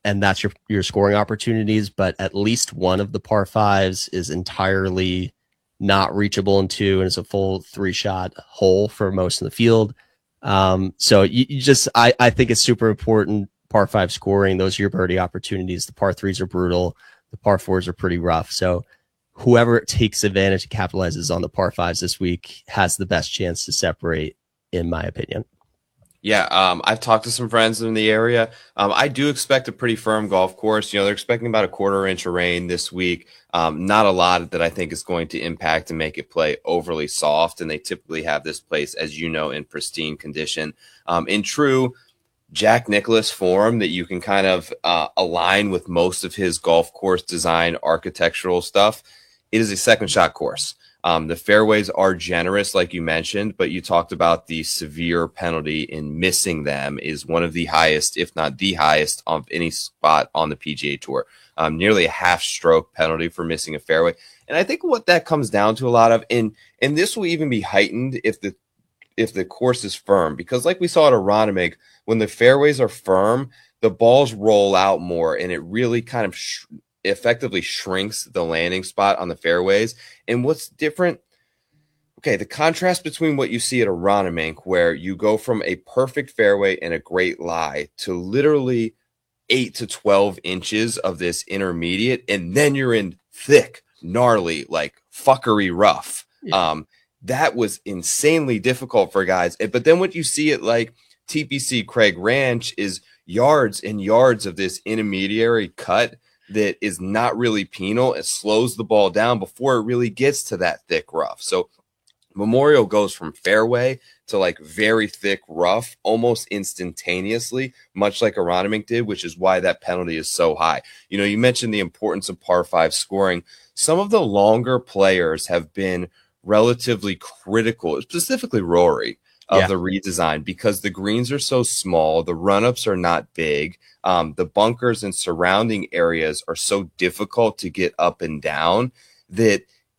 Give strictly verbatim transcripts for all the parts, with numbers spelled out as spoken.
and that's your your scoring opportunities. But at least one of the par fives is entirely not reachable in two, and it's a full three shot hole for most in the field. Um, so you, you just, I, I think it's super important. Par five scoring, those are your birdie opportunities. The par threes are brutal. The par fours are pretty rough. So whoever takes advantage and capitalizes on the par fives this week has the best chance to separate, in my opinion. Yeah, um, I've talked to some friends in the area. Um, I do expect a pretty firm golf course. You know, they're expecting about a quarter inch of rain this week. Um, not a lot that I think is going to impact and make it play overly soft. And they typically have this place, as you know, in pristine condition. Um, in true Jack Nicklaus form that you can kind of uh, align with most of his golf course design architectural stuff, it is a second shot course. Um, the fairways are generous, like you mentioned, but you talked about the severe penalty in missing them is one of the highest, if not the highest, of any spot on the P G A Tour. Um, nearly a half stroke penalty for missing a fairway. And I think what that comes down to a lot of, and and this will even be heightened if the if the course is firm, because like we saw at Aronimink, when the fairways are firm, the balls roll out more, and it really kind of sh- effectively shrinks the landing spot on the fairways. And what's different, okay, the contrast between what you see at Aronimink, where you go from a perfect fairway and a great lie to literally eight to twelve inches of this intermediate, and then you're in thick, gnarly, like fuckery rough. Yeah. Um, that was insanely difficult for guys. But then what you see at like T P C Craig Ranch is yards and yards of this intermediary cut that is not really penal. It slows the ball down before it really gets to that thick rough. So Memorial goes from fairway to like very thick rough almost instantaneously, much like Aronimink did, which is why that penalty is so high. You know, you mentioned the importance of par five scoring. Some of the longer players have been relatively critical, specifically Rory, of Yeah. the redesign, because the greens are so small, the run-ups are not big, um, the bunkers and surrounding areas are so difficult to get up and down that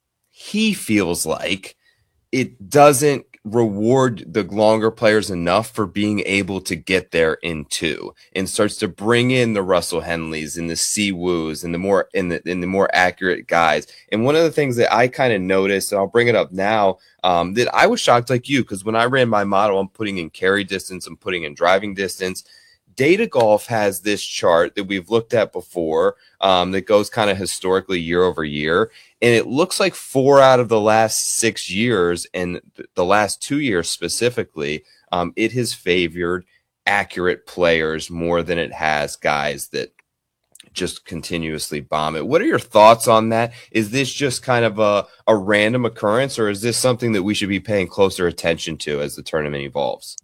he feels like it doesn't reward the longer players enough for being able to get there in two, and starts to bring in the Russell Henleys and the Siwoos and the more and the, and the more accurate guys. And one of the things that I kind of noticed, and I'll bring it up now, um, that I was shocked like you, because when I ran my model, I'm putting in carry distance, I'm putting in driving distance. Data Golf has this chart that we've looked at before, um, that goes kind of historically year over year. And it looks like four out of the last six years, and the last two years specifically, um, it has favored accurate players more than it has guys that just continuously bomb it. What are your thoughts on that? Is this just kind of a, a random occurrence, or is this something that we should be paying closer attention to as the tournament evolves?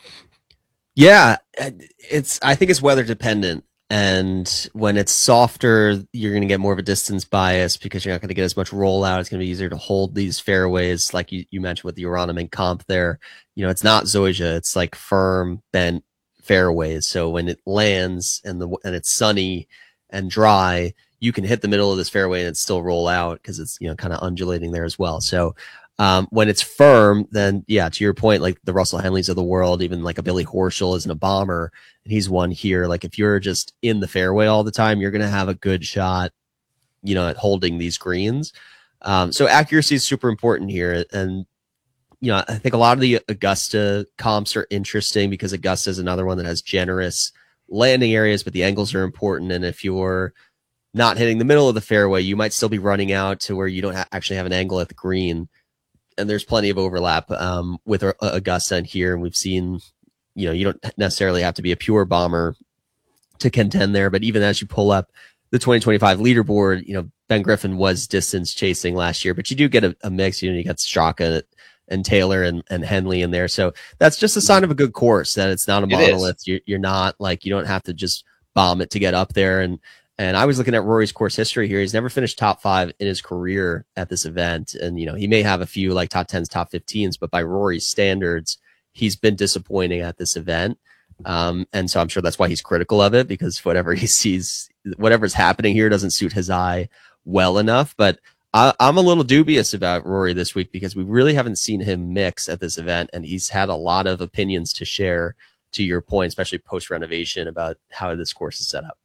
Yeah, it's. I think it's weather dependent, and when it's softer, you're going to get more of a distance bias because you're not going to get as much rollout. It's going to be easier to hold these fairways, like you, you mentioned with the Aronimink comp there. You know, it's not Zoysia; it's like firm bent fairways. So when it lands and the and it's sunny and dry, you can hit the middle of this fairway and it still roll out because it's, you know, kind of undulating there as well. So Um, when it's firm, then yeah, to your point, like the Russell Henleys of the world, even like a Billy Horschel isn't a bomber, and he's one here. Like if you're just in the fairway all the time, you're going to have a good shot, you know, at holding these greens. Um, so accuracy is super important here. And, you know, I think a lot of the Augusta comps are interesting because Augusta is another one that has generous landing areas, but the angles are important. And if you're not hitting the middle of the fairway, you might still be running out to where you don't ha- actually have an angle at the green. And there's plenty of overlap um, with Augusta and here. And we've seen, you know, you don't necessarily have to be a pure bomber to contend there. But even as you pull up the twenty twenty-five leaderboard, you know, Ben Griffin was distance chasing last year, but you do get a, a mix. You know, you got Straka and Taylor and, and Henley in there. So that's just a sign of a good course, that it's not a monolith. You're, you're not like, you don't have to just bomb it to get up there. And, And I was looking at Rory's course history here. He's never finished top five in his career at this event. And, you know, he may have a few like top tens, top fifteens, but by Rory's standards, he's been disappointing at this event. Um, and so I'm sure that's why he's critical of it, because whatever he sees, whatever's happening here doesn't suit his eye well enough. But I, I'm a little dubious about Rory this week because we really haven't seen him mix at this event. And he's had a lot of opinions to share, to your point, especially post renovation, about how this course is set up.